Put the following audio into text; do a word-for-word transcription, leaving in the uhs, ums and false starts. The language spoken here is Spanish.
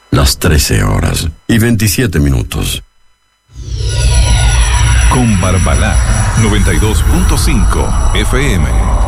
las trece horas y veintisiete minutos. Con Barbalá, noventa y dos punto cinco F M.